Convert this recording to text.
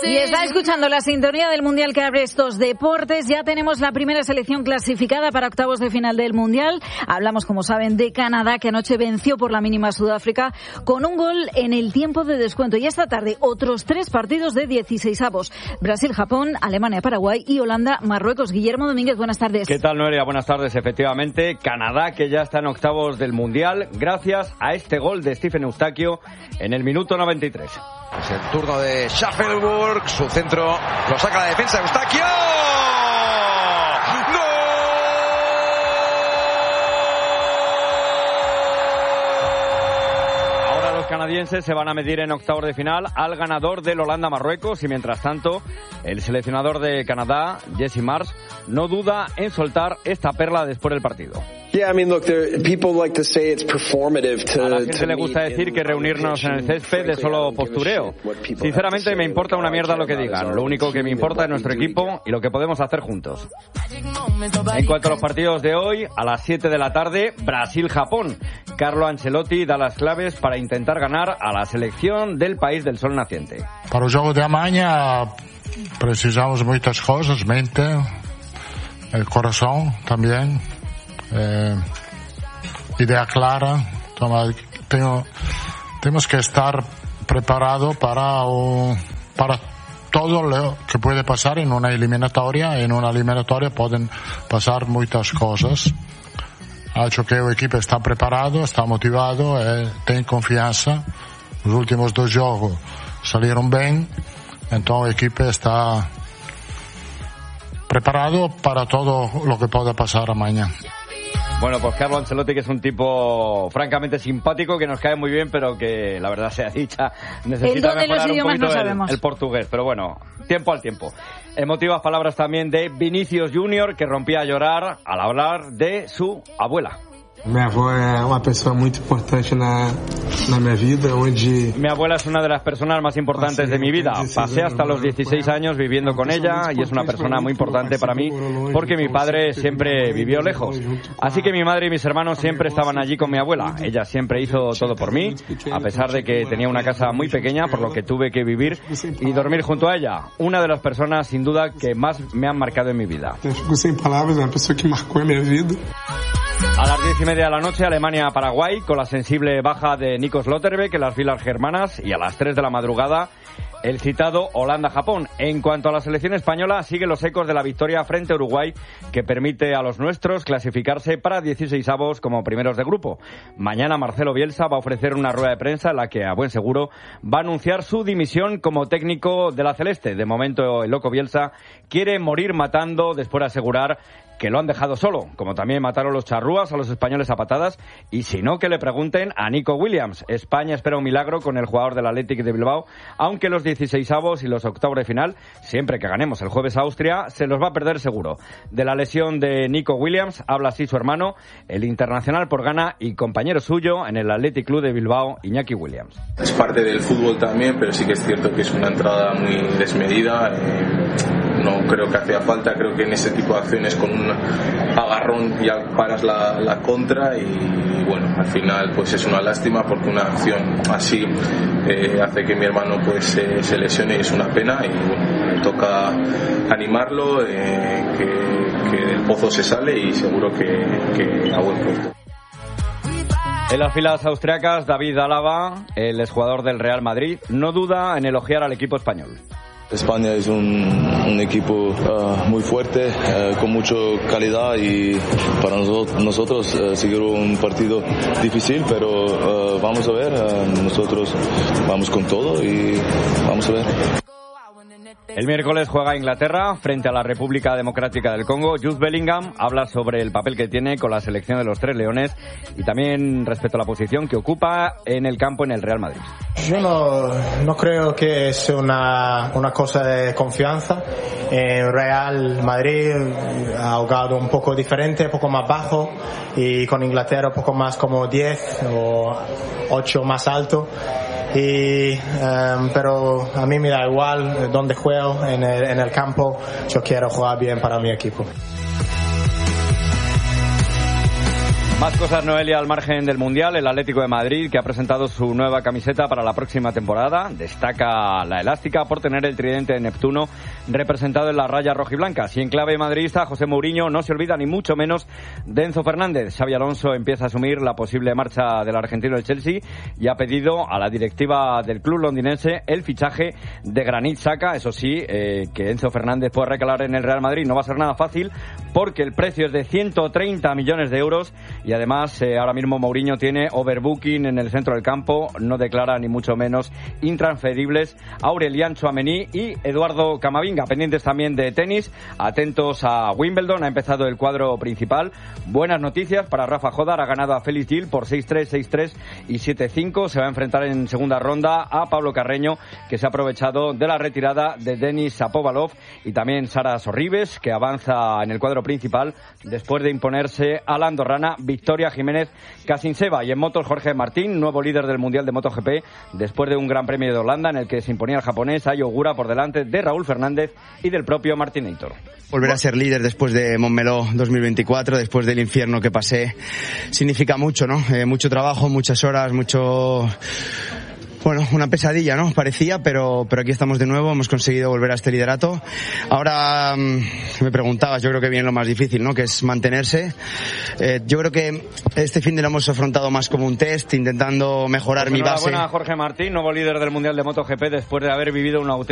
Y está escuchando la sintonía del Mundial que abre estos deportes. Ya tenemos la primera selección clasificada para octavos de final del Mundial. Hablamos, como saben, de Canadá, que anoche venció por la mínima a Sudáfrica con un gol en el tiempo de descuento. Y esta tarde otros 3 partidos de 16avos. Brasil-Japón, Alemania-Paraguay y Holanda-Marruecos. Guillermo Domínguez, buenas tardes. ¿Qué tal, Noelia? Buenas tardes. Efectivamente, Canadá, que ya está en octavos del Mundial gracias a este gol de Stephen Eustaquio en el minuto 93. Es el turno de Schaffelburg, su centro lo saca la defensa de Eustaquio. ¡Gol! Ahora los canadienses se van a medir en octavos de final al ganador del Holanda-Marruecos y mientras tanto el seleccionador de Canadá, Jesse Marsh, no duda en soltar esta perla después del partido. A la gente le gusta decir que reunirnos en el césped es solo postureo. Sinceramente me importa una mierda lo que digan. Lo único que me importa es nuestro equipo y lo que podemos hacer juntos. En cuanto a los partidos de hoy, a las 7 de la tarde, Brasil-Japón. Carlo Ancelotti da las claves para intentar ganar a la selección del país del sol naciente. Para o jogo de amanhã precisamos muitas coisas, mente, el corazón también. Idea clara. Tenemos que estar preparados para todo lo que puede pasar en una eliminatoria. En una eliminatoria pueden pasar muchas cosas. Ha hecho que el equipo está preparado, está motivado, tiene confianza. Los últimos 2 juegos salieron bien, entonces el equipo está preparado para todo lo que pueda pasar mañana. Bueno, pues Carlo Ancelotti, que es un tipo francamente simpático, que nos cae muy bien, pero que la verdad sea dicha, necesita mejorar un poquito el portugués. Pero bueno, tiempo al tiempo. Emotivas palabras también de Vinicius Junior, que rompía a llorar al hablar de su abuela. Mi abuela es una persona muy importante en mi vida. Mi abuela es una de las personas más importantes de mi vida. Pasé hasta los 16 años viviendo con ella y es una persona muy importante para mí porque mi padre siempre vivió lejos. Así que mi madre y mis hermanos siempre estaban allí con mi abuela. Ella siempre hizo todo por mí, a pesar de que tenía una casa muy pequeña, por lo que tuve que vivir y dormir junto a ella. Una de las personas, sin duda, que más me han marcado en mi vida. Sin palabras, una persona que marcó en mi vida. A las 10:30 de la noche, Alemania-Paraguay, con la sensible baja de Nico Slotterbeck en las filas germanas, y a las 3 de la madrugada, el citado Holanda-Japón. En cuanto a la selección española, sigue los ecos de la victoria frente a Uruguay, que permite a los nuestros clasificarse para 16avos como primeros de grupo. Mañana Marcelo Bielsa va a ofrecer una rueda de prensa en la que, a buen seguro, va a anunciar su dimisión como técnico de la Celeste. De momento, el loco Bielsa quiere morir matando después de asegurar que lo han dejado solo, como también mataron los charrúas a los españoles a patadas, y si no, que le pregunten a Nico Williams. España espera un milagro con el jugador del Athletic de Bilbao, aunque los 16avos y los octavos de final, siempre que ganemos el jueves a Austria, se los va a perder seguro. De la lesión de Nico Williams habla así su hermano, el internacional por Ghana y compañero suyo en el Athletic Club de Bilbao, Iñaki Williams. Es parte del fútbol también, pero sí que es cierto que es una entrada muy desmedida. No creo que hacía falta, creo que en ese tipo de acciones con un agarrón ya paras la contra y bueno, al final pues es una lástima porque una acción así hace que mi hermano pues se lesione y es una pena y bueno, me toca animarlo, que del pozo se sale y seguro que a buen puerto. En las filas austriacas, David Alaba, el exjugador del Real Madrid, no duda en elogiar al equipo español. España es un equipo muy fuerte, con mucha calidad y para nosotros seguir un partido difícil, pero vamos a ver, nosotros vamos con todo y vamos a ver. El miércoles juega Inglaterra frente a la República Democrática del Congo. Jude Bellingham habla sobre el papel que tiene con la selección de los Tres Leones y también respecto a la posición que ocupa en el campo en el Real Madrid. Yo no creo que es una cosa de confianza. En Real Madrid ha jugado un poco diferente, un poco más bajo, y con Inglaterra un poco más como 10 o 8 más alto. Pero a mí me da igual dónde juego en el campo. Yo quiero jugar bien para mi equipo. Más cosas, Noelia, al margen del Mundial. El Atlético de Madrid, que ha presentado su nueva camiseta para la próxima temporada, destaca la elástica por tener el tridente de Neptuno representado en las rayas rojiblancas. Y en clave madridista, José Mourinho no se olvida ni mucho menos de Enzo Fernández. Xabi Alonso empieza a asumir la posible marcha del argentino del Chelsea y ha pedido a la directiva del club londinense el fichaje de Granit Xhaka. Eso sí, que Enzo Fernández pueda recalar en el Real Madrid no va a ser nada fácil, porque el precio es de 130 millones de euros y además ahora mismo Mourinho tiene overbooking en el centro del campo, no declara ni mucho menos intransferibles a Aurelian Tchouaméni y Eduardo Camavinga. Pendientes también de tenis, atentos a Wimbledon, ha empezado el cuadro principal. Buenas noticias para Rafa Jodar, ha ganado a Félix Gil por 6-3, 6-3 y 7-5. Se va a enfrentar en segunda ronda a Pablo Carreño, que se ha aprovechado de la retirada de Denis Shapovalov, y también Sara Sorribes, que avanza en el cuadro principal después de imponerse a la andorrana Victoria Jiménez Casinseva. Y en motos, Jorge Martín, nuevo líder del Mundial de MotoGP, después de un Gran Premio de Holanda en el que se imponía el japonés Ai Ogura por delante de Raúl Fernández y del propio Martinator. Volver a ser líder después de Montmeló 2024, después del infierno que pasé, significa mucho, ¿no? Mucho trabajo, muchas horas, bueno, una pesadilla, ¿no? Parecía, pero aquí estamos de nuevo, hemos conseguido volver a este liderato. Ahora, me preguntabas, yo creo que viene lo más difícil, ¿no? Que es mantenerse. Yo creo que este fin de lo hemos afrontado más como un test, intentando mejorar mi base. Enhorabuena a Jorge Martín, nuevo líder del Mundial de MotoGP, después de haber vivido una auténtica